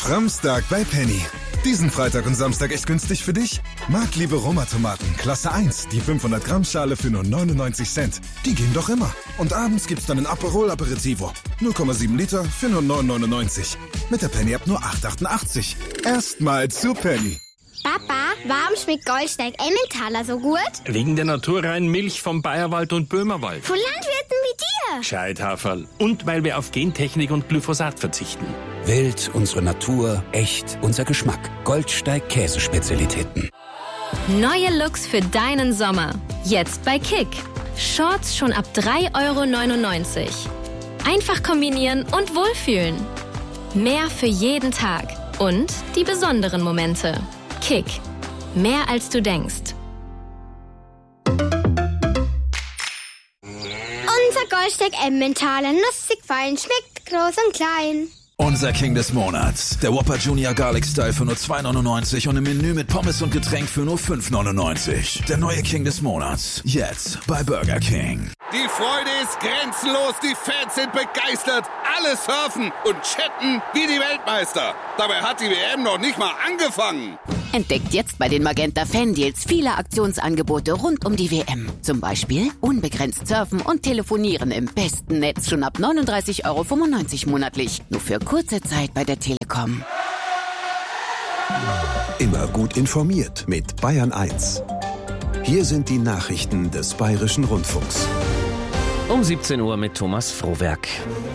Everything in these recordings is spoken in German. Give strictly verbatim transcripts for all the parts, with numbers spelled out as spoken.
Framstag bei Penny. Diesen Freitag und Samstag echt günstig für dich? Marktliebe Roma-Tomaten, Klasse eins, die fünfhundert Gramm Schale für nur neunundneunzig Cent. Die gehen doch immer. Und abends gibt's dann ein Aperol Aperitivo. null Komma sieben Liter für nur neun neunundneunzig. Mit der Penny-App nur acht achtundachtzig. Erstmal zu Penny. Papa, warum schmeckt Goldsteig Emmentaler so gut? Wegen der naturreinen Milch vom Bayerwald und Böhmerwald. Von Landwirten wie dir. Scheithaferl. Und weil wir auf Gentechnik und Glyphosat verzichten. Wild, unsere Natur, echt, unser Geschmack. Goldsteig Käsespezialitäten. Neue Looks für deinen Sommer. Jetzt bei Kick. Shorts schon ab drei Euro neunundneunzig. Einfach kombinieren und wohlfühlen. Mehr für jeden Tag. Und die besonderen Momente. Kick. Mehr als du denkst. Unser Goldsteig Emmentaler, nussig fein, schmeckt groß und klein. Unser King des Monats. Der Whopper Junior Garlic Style für nur zwei neunundneunzig und im Menü mit Pommes und Getränk für nur fünf neunundneunzig. Der neue King des Monats. Jetzt bei Burger King. Die Freude ist grenzenlos, die Fans sind begeistert. Alle surfen und chatten wie die Weltmeister. Dabei hat die W M noch nicht mal angefangen. Entdeckt jetzt bei den Magenta Fan Deals viele Aktionsangebote rund um die W M. Zum Beispiel unbegrenzt surfen und telefonieren im besten Netz schon ab neununddreißig Euro fünfundneunzig monatlich. Nur für kurze Zeit bei der Telekom. Immer gut informiert mit Bayern eins. Hier sind die Nachrichten des Bayerischen Rundfunks. Um siebzehn Uhr mit Thomas Frohwerk.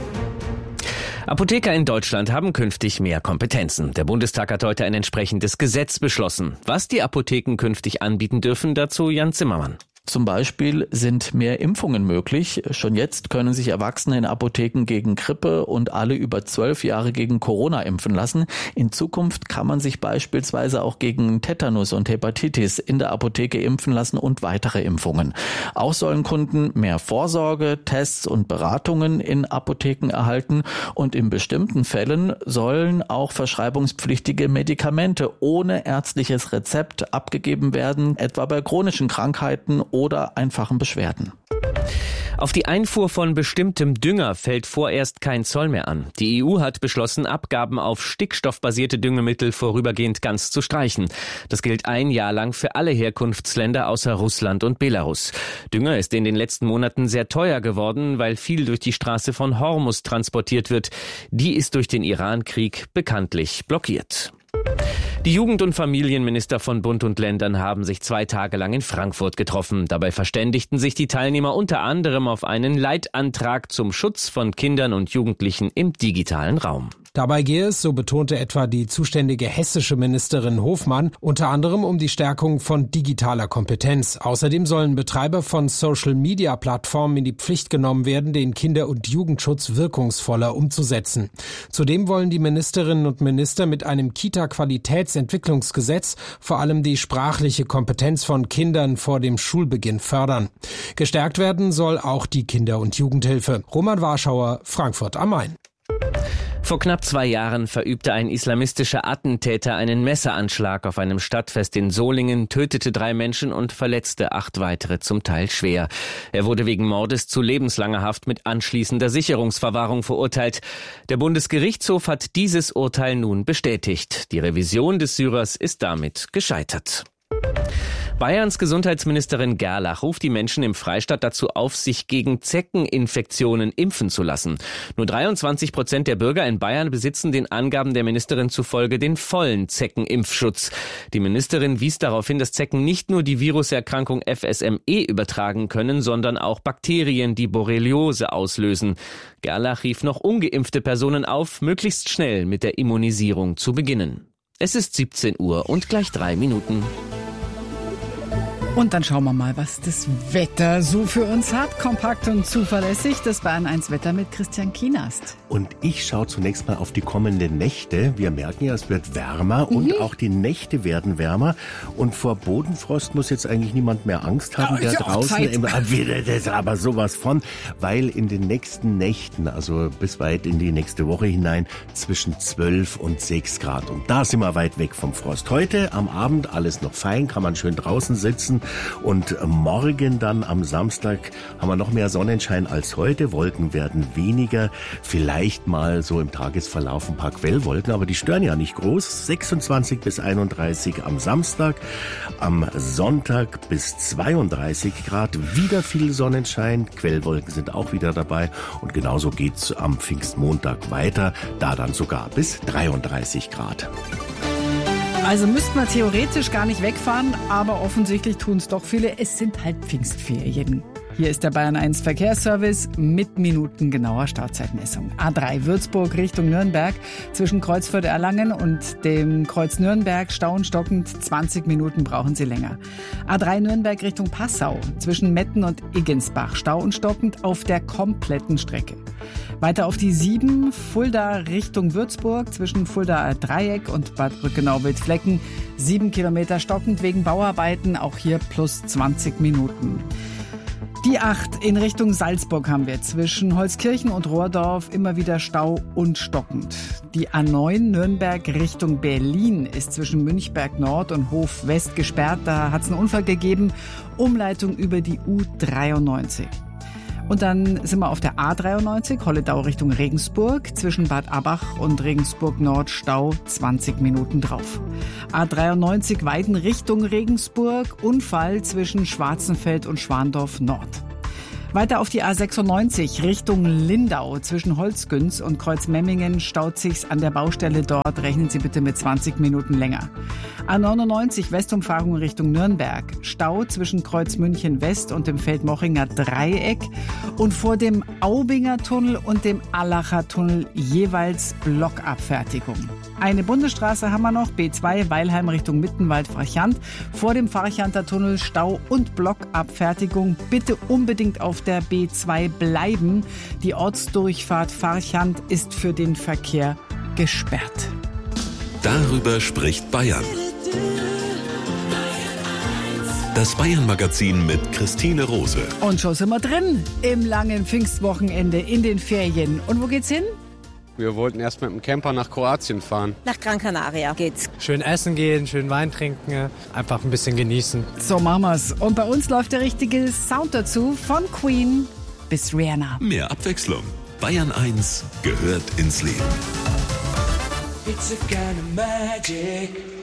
Apotheker in Deutschland haben künftig mehr Kompetenzen. Der Bundestag hat heute ein entsprechendes Gesetz beschlossen. Was die Apotheken künftig anbieten dürfen, dazu Jan Zimmermann. Zum Beispiel sind mehr Impfungen möglich. Schon jetzt können sich Erwachsene in Apotheken gegen Grippe und alle über zwölf Jahre gegen Corona impfen lassen. In Zukunft kann man sich beispielsweise auch gegen Tetanus und Hepatitis in der Apotheke impfen lassen und weitere Impfungen. Auch sollen Kunden mehr Vorsorge, Tests und Beratungen in Apotheken erhalten. Und in bestimmten Fällen sollen auch verschreibungspflichtige Medikamente ohne ärztliches Rezept abgegeben werden, etwa bei chronischen Krankheiten oder einfachen Beschwerden. Auf die Einfuhr von bestimmtem Dünger fällt vorerst kein Zoll mehr an. Die E U hat beschlossen, Abgaben auf stickstoffbasierte Düngemittel vorübergehend ganz zu streichen. Das gilt ein Jahr lang für alle Herkunftsländer außer Russland und Belarus. Dünger ist in den letzten Monaten sehr teuer geworden, weil viel durch die Straße von Hormuz transportiert wird. Die ist durch den Iran-Krieg bekanntlich blockiert. Die Jugend- und Familienminister von Bund und Ländern haben sich zwei Tage lang in Frankfurt getroffen. Dabei verständigten sich die Teilnehmer unter anderem auf einen Leitantrag zum Schutz von Kindern und Jugendlichen im digitalen Raum. Dabei gehe es, so betonte etwa die zuständige hessische Ministerin Hofmann, unter anderem um die Stärkung von digitaler Kompetenz. Außerdem sollen Betreiber von Social-Media-Plattformen in die Pflicht genommen werden, den Kinder- und Jugendschutz wirkungsvoller umzusetzen. Zudem wollen die Ministerinnen und Minister mit einem Kita-Qualitätsentwicklungsgesetz vor allem die sprachliche Kompetenz von Kindern vor dem Schulbeginn fördern. Gestärkt werden soll auch die Kinder- und Jugendhilfe. Roman Warschauer, Frankfurt am Main. Vor knapp zwei Jahren verübte ein islamistischer Attentäter einen Messeranschlag auf einem Stadtfest in Solingen, tötete drei Menschen und verletzte acht weitere, zum Teil schwer. Er wurde wegen Mordes zu lebenslanger Haft mit anschließender Sicherungsverwahrung verurteilt. Der Bundesgerichtshof hat dieses Urteil nun bestätigt. Die Revision des Syrers ist damit gescheitert. Bayerns Gesundheitsministerin Gerlach ruft die Menschen im Freistaat dazu auf, sich gegen Zeckeninfektionen impfen zu lassen. Nur dreiundzwanzig Prozent der Bürger in Bayern besitzen den Angaben der Ministerin zufolge den vollen Zeckenimpfschutz. Die Ministerin wies darauf hin, dass Zecken nicht nur die Viruserkrankung F S M E übertragen können, sondern auch Bakterien, die Borreliose auslösen. Gerlach rief noch ungeimpfte Personen auf, möglichst schnell mit der Immunisierung zu beginnen. Es ist siebzehn Uhr und gleich drei Minuten. Und dann schauen wir mal, was das Wetter so für uns hat. Kompakt und zuverlässig. Das Bayern eins Wetter mit Christian Kienast. Und ich schaue zunächst mal auf die kommenden Nächte. Wir merken ja, es wird wärmer mhm. und auch die Nächte werden wärmer. Und vor Bodenfrost muss jetzt eigentlich niemand mehr Angst haben, ja, der draußen im, das aber sowas von, weil in den nächsten Nächten, also bis weit in die nächste Woche hinein, zwischen zwölf und sechs Grad. Und da sind wir weit weg vom Frost. Heute am Abend alles noch fein, kann man schön draußen sitzen. Und morgen dann am Samstag haben wir noch mehr Sonnenschein als heute. Wolken werden weniger. Vielleicht mal so im Tagesverlauf ein paar Quellwolken, aber die stören ja nicht groß. sechsundzwanzig bis einunddreißig am Samstag. Am Sonntag bis zweiunddreißig Grad. Wieder viel Sonnenschein. Quellwolken sind auch wieder dabei. Und genauso geht's am Pfingstmontag weiter. Da dann sogar bis dreiunddreißig Grad. Also müsste man theoretisch gar nicht wegfahren, aber offensichtlich tun es doch viele. Es sind halt Pfingstferien. Hier ist der Bayern eins Verkehrsservice mit minutengenauer Startzeitmessung. A drei Würzburg Richtung Nürnberg zwischen Kreuzförde-Erlangen und dem Kreuz Nürnberg Stau und stockend. zwanzig Minuten brauchen Sie länger. A drei Nürnberg Richtung Passau zwischen Metten und Iggensbach Stau und stockend auf der kompletten Strecke. Weiter auf die sieben Fulda Richtung Würzburg zwischen Fuldaer Dreieck und Bad Brückenau-Wildflecken. sieben Kilometer stockend wegen Bauarbeiten, auch hier plus zwanzig Minuten. Die acht in Richtung Salzburg haben wir zwischen Holzkirchen und Rohrdorf immer wieder Stau und stockend. Die A neun Nürnberg Richtung Berlin ist zwischen Münchberg Nord und Hof West gesperrt. Da hat es einen Unfall gegeben. Umleitung über die U dreiundneunzig. Und dann sind wir auf der A dreiundneunzig, Holledau Richtung Regensburg, zwischen Bad Abach und Regensburg Nord Stau, zwanzig Minuten drauf. A dreiundneunzig Weiden Richtung Regensburg, Unfall zwischen Schwarzenfeld und Schwandorf Nord. Weiter auf die A sechsundneunzig Richtung Lindau zwischen Holzgünz und Kreuzmemmingen staut sich's an der Baustelle dort. Rechnen Sie bitte mit zwanzig Minuten länger. A neunundneunzig Westumfahrung Richtung Nürnberg. Stau zwischen Kreuz München West und dem Feldmochinger Dreieck und vor dem Aubinger Tunnel und dem Allacher Tunnel jeweils Blockabfertigung. Eine Bundesstraße haben wir noch, B zwei Weilheim Richtung Mittenwald-Farchant. Vor dem Farchanter Tunnel Stau und Blockabfertigung. Bitte unbedingt auf der B zwei bleiben. Die Ortsdurchfahrt Farchant ist für den Verkehr gesperrt. Darüber spricht Bayern. Das Bayern-Magazin mit Christine Rose. Und schon sind wir drin im langen Pfingstwochenende in den Ferien. Und wo geht's hin? Wir wollten erst mit dem Camper nach Kroatien fahren. Nach Gran Canaria geht's. Schön essen gehen, schön Wein trinken, einfach ein bisschen genießen. So machen wir's. Und bei uns läuft der richtige Sound dazu, von Queen bis Rihanna. Mehr Abwechslung. Bayern eins gehört ins Leben. It's a kind of magic.